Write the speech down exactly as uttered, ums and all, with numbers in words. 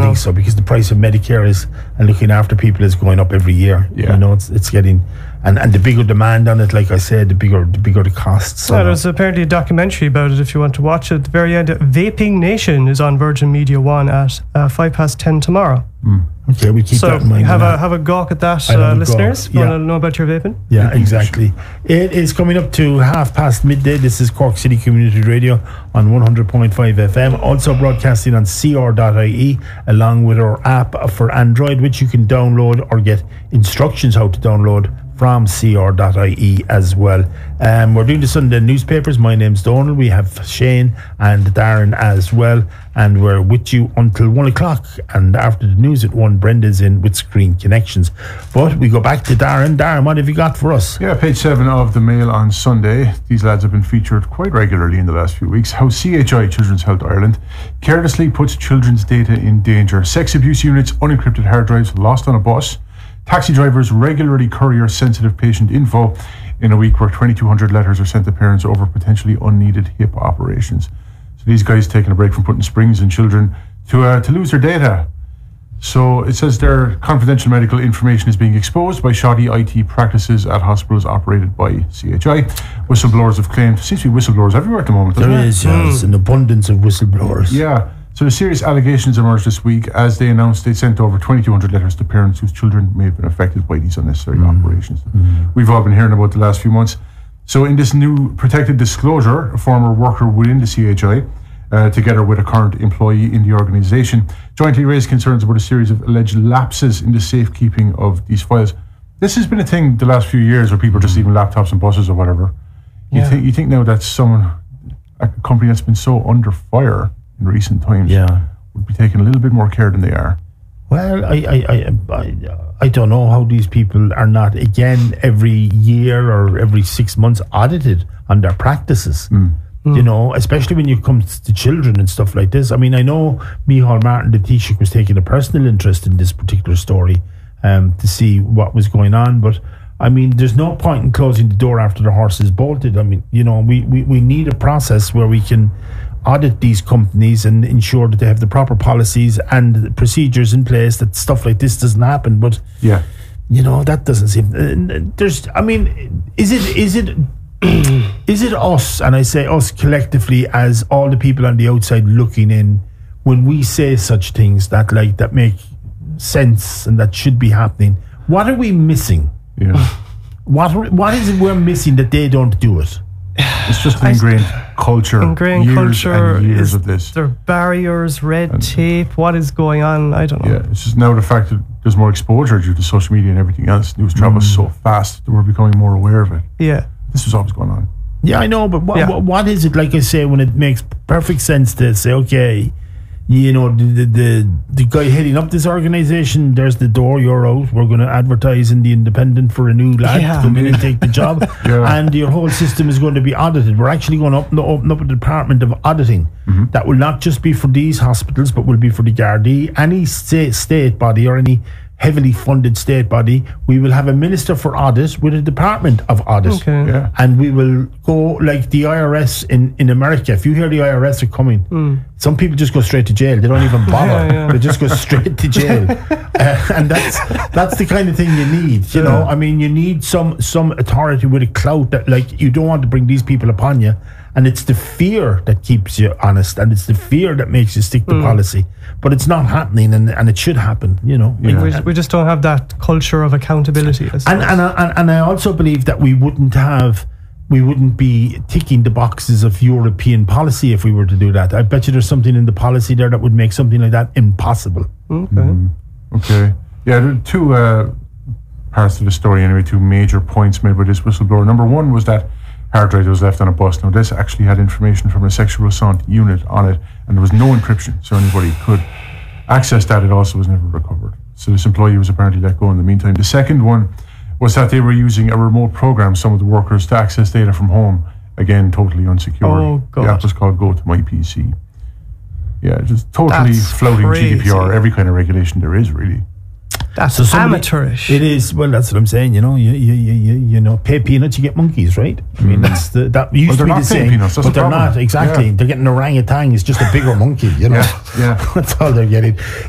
think so, because the price of Medicare is and looking after people is going up every year. Yeah. You know, it's it's getting, and, and the bigger demand on it, like I said, the bigger the bigger the costs. Yeah, there's apparently a documentary about it if you want to watch it. At the very end, Vaping Nation is on Virgin Media One at uh, five past ten tomorrow. Mm. Okay, we keep so that in mind. have a have a gawk at that, uh, listeners. Yeah. Want to know about your vaping? Yeah, exactly. It is coming up to half past midday. This is Cork City Community Radio on one hundred point five F M. Also broadcasting on C R dot I E, along with our app for Android, which you can download or get instructions how to download from C R dot I E as well. Um, we're doing the Sunday newspapers. My name's Donald. We have Shane and Darren as well, and we're with you until one o'clock. And after the news at one, Brenda's in with Screen Connections. But we go back to Darren. Darren, what have you got for us? Yeah, page seven of the Mail on Sunday. These lads have been featured quite regularly in the last few weeks. How C H I, Children's Health Ireland, carelessly puts children's data in danger. Sex abuse units, unencrypted hard drives lost on a bus. Taxi drivers regularly courier sensitive patient info in a week where twenty-two hundred letters are sent to parents over potentially unneeded hip operations. So these guys taking a break from putting springs in children to uh, to lose their data. So it says their confidential medical information is being exposed by shoddy I T practices at hospitals operated by C H I. Whistleblowers have claimed, seems to be whistleblowers everywhere at the moment. There it? is, yes, mm. an abundance of whistleblowers. Yeah. So the serious allegations emerged this week as they announced they'd sent over twenty-two hundred letters to parents whose children may have been affected by these unnecessary mm. operations. Mm. We've all been hearing about the last few months. So in this new protected disclosure, a former worker within the C H I, uh, together with a current employee in the organisation, jointly raised concerns about a series of alleged lapses in the safekeeping of these files. This has been a thing the last few years where people are just leaving laptops and buses or whatever. You, yeah. think, you think now that someone, a company that's been so under fire in recent times, yeah, would be taking a little bit more care than they are. Well, I, I, I, I, I don't know how these people are not, again, every year or every six months audited on their practices. Mm. Mm. You know, especially when you come to children and stuff like this. I mean, I know Micheál Martin, the Taoiseach, was taking a personal interest in this particular story um, to see what was going on, but I mean, there's no point in closing the door after the horse is bolted. I mean, you know, we, we, we need a process where we can audit these companies and ensure that they have the proper policies and procedures in place that stuff like this doesn't happen. But yeah, you know, that doesn't seem. Uh, there's, I mean, is it is it is it us? And I say us collectively as all the people on the outside looking in, when we say such things that like that make sense and that should be happening. What are we missing? Yeah. What what is it we're missing that they don't do it? It's just an ingrained culture. Ingrained years culture. And years is of this. There are barriers, red and tape. What is going on? I don't know. Yeah, it's just now the fact that there's more exposure due to social media and everything else. News travels mm. so fast that we're becoming more aware of it. Yeah. This was always going on. Yeah, I know, but what, yeah. what, what is it, like I say, when it makes perfect sense to say, okay, you know, the the, the, the guy heading up this organisation, there's the door, you're out, we're going to advertise in the Independent for a new lad yeah. to come in and take the job, yeah. and your whole system is going to be audited. We're actually going to open, open up a department of auditing mm-hmm. that will not just be for these hospitals, but will be for the Gardaí, any state, state body or any heavily funded state body. We will have a minister for audit with a department of audit. Okay. Yeah. And we will go like the I R S in, in America. If you hear the I R S are coming, mm. some people just go straight to jail. They don't even bother. yeah, yeah. They just go straight to jail. uh, and that's that's the kind of thing you need. You yeah. know, I mean, you need some some authority with a clout that, like, you don't want to bring these people upon you. And it's the fear that keeps you honest, and it's the fear that makes you stick to mm. policy. But it's not happening, and, and it should happen, you know. Yeah. We, we just don't have that culture of accountability. I and, and, and, and I also believe that we wouldn't have, we wouldn't be ticking the boxes of European policy if we were to do that. I bet you there's something in the policy there that would make something like that impossible. Okay. Mm. Okay. Yeah, there are two uh, parts of the story anyway, two major points made by this whistleblower. Number one was that hard drive was left on a bus. Now, this actually had information from a sexual assault unit on it, and there was no encryption, so anybody could access that. It also was never recovered. So this employee was apparently let go in the meantime. The second one was that they were using a remote program, some of the workers, to access data from home. Again, totally unsecured. Oh, God. The app was called Go to My P C. Yeah, just totally That's flouting crazy. G D P R, every kind of regulation there is, really. That's so somebody, amateurish. It is. Well, that's what I'm saying. You know, you you you you, you know, pay peanuts, you get monkeys, right? I mean, that's the that used well, to be the saying, peanuts, but the they're problem. not exactly. Yeah. They're getting orangutan. It's just a bigger monkey. You know, yeah, yeah. that's all they're getting.